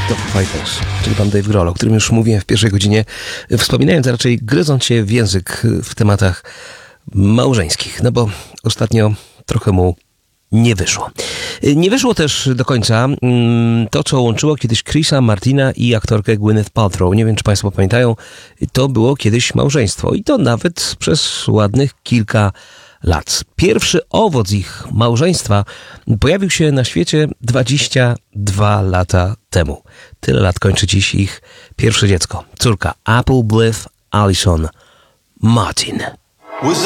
The Fighters, czyli pan Dave Grohl, o którym już mówiłem w pierwszej godzinie, wspominając, a raczej gryząc się w język w tematach małżeńskich, no bo ostatnio trochę mu nie wyszło. Nie wyszło też do końca to, co łączyło kiedyś Chrisa Martina i aktorkę Gwyneth Paltrow. Nie wiem, czy państwo pamiętają, to było kiedyś małżeństwo i to nawet przez ładnych kilka lat. Pierwszy owoc ich małżeństwa pojawił się na świecie 22 lata temu. Tyle lat kończy dziś ich pierwsze dziecko. Córka Apple Blythe Allison Martin.